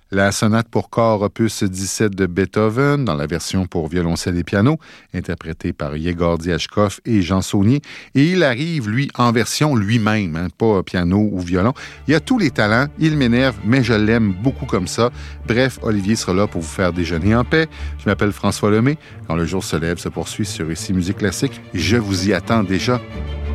La sonate pour corps opus 17 de Beethoven, dans la version pour violoncelle et piano, interprétée par Yegor Diachkov et Jean Saunier. Et il arrive, lui, en version lui-même, pas piano ou violon. Il a tous les talents, il m'énerve, mais je l'aime beaucoup comme ça. Bref, Olivier sera là pour vous faire déjeuner en paix. Je m'appelle François Lemay. Quand le jour se lève se poursuit sur Ici Musique Classique. Je vous y attends déjà.